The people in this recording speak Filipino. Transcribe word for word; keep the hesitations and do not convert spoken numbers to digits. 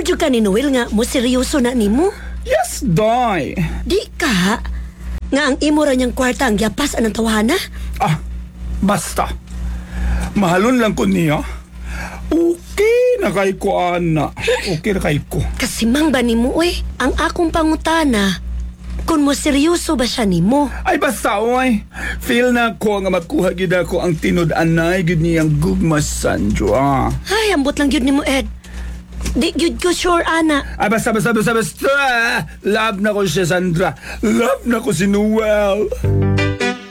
jud ka ni Noel nga mo seryoso na nimo? Yes, day. Di ka? Nga ang imo ra niyang kwarta ang yapas anang tawhana? Ah, basta. Mahalon lang ko niya. Okay na kay ko, ana. Okay na kay ko. Kasimang ba nimo, uy? Ang akong pangutana, kung mo seryoso ba siya nimo? Ay, basta, oy. Feel na ko nga makuha gid ako ang tinud-anay gid niyang gugma Sandra. Ay, ambot lang yun nimo, Ed. Di yun ko sure, ana. Ay, basta, basta, basta, basta. Love na ko siya, Sandra. Love na ko si Noel.